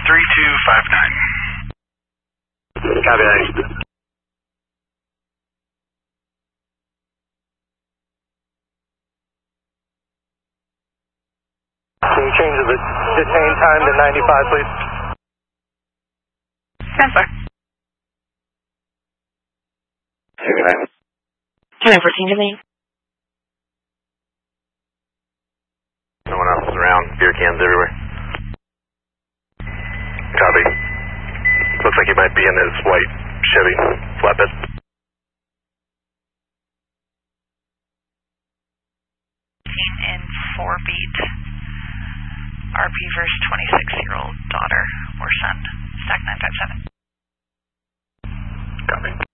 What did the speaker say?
3259. Copy that. Can you change the detain time to 95, please? Yes, sir. 2914, Janine. No one else is around. Beer cans everywhere. Copy. Looks like he might be in his white Chevy flatbed. In 4 beat. RP versus 26-year-old daughter or son. Stack 957. Copy.